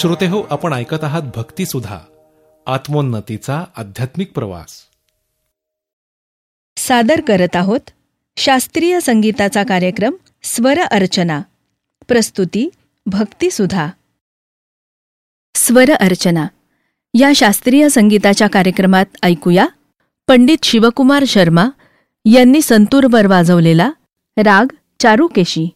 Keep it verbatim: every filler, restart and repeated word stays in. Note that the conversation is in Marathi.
श्रोते हो, आपण ऐकत आहात भक्ती सुधा, आत्मोन्नतीचा आध्यात्मिक प्रवास. सादर करत आहोत शास्त्रीय संगीताचा कार्यक्रम स्वर अर्चना. प्रस्तुती भक्ती सुधा. स्वर अर्चना या शास्त्रीय संगीताच्या कार्यक्रमात ऐकूया पंडित शिवकुमार शर्मा यांनी संतूरवर वाजवलेला राग चारुकेशी.